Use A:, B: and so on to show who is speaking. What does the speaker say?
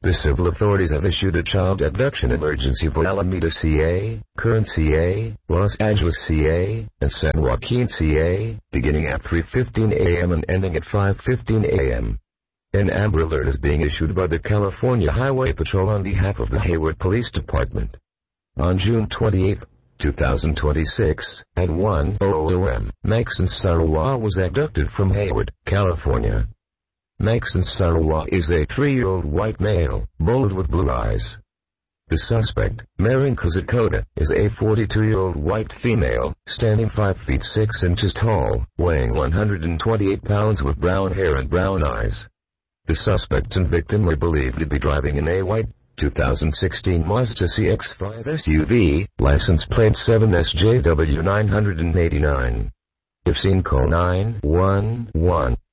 A: The civil authorities have issued a child abduction emergency for Alameda, CA, Kern, CA, Los Angeles, CA, and San Joaquin, CA, beginning at 3:15 a.m. and ending at 5:15 a.m. An Amber Alert is being issued by the California Highway Patrol on behalf of the Hayward Police Department. On June 28, 2026, at 1:00 a.m., Maxon Sarawak was abducted from Hayward, California. Maxon Sarawak is a 3-year-old white male, bold with blue eyes. The suspect, Marin Kazakota, is a 42-year-old white female, standing 5 feet 6 inches tall, weighing 128 pounds with brown hair and brown eyes. The suspect and victim were believed to be driving in a white 2016 Mazda CX-5 SUV, license plate 7SJW989. If seen, call 911.